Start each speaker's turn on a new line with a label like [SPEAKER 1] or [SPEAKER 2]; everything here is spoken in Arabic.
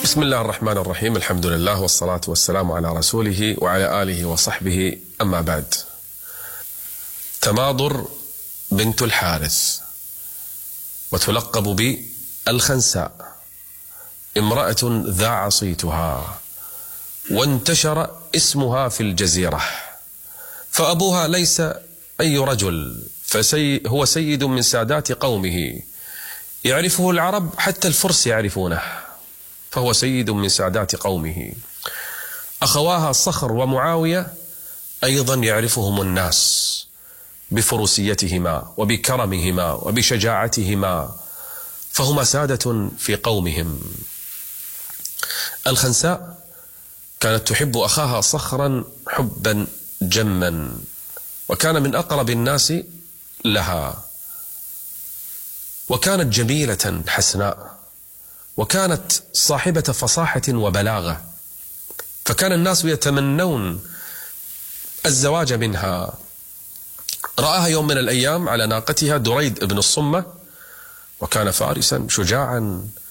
[SPEAKER 1] بسم الله الرحمن الرحيم. الحمد لله والصلاة والسلام على رسوله وعلى آله وصحبه، أما بعد. تماضر بنت الحارث، وتلقب بالخنساء، امرأة ذا عصيتها، وانتشر اسمها في الجزيرة، فأبوها ليس أي رجل، هو سيد من سادات قومه، يعرفه العرب، حتى الفرس يعرفونه، فهو سيد من سادات قومه. أخواها صخر ومعاوية أيضا يعرفهم الناس بفروسيتهما وبكرمهما وبشجاعتهما، فهما سادة في قومهم. الخنساء كانت تحب أخاها صخرا حبا جما، وكان من أقرب الناس لها، وكانت جميلة حسناء، وكانت صاحبة فصاحة وبلاغة، فكان الناس يتمنون الزواج منها. رآها يوم من الأيام على ناقتها دريد بن الصمة، وكان فارسا شجاعا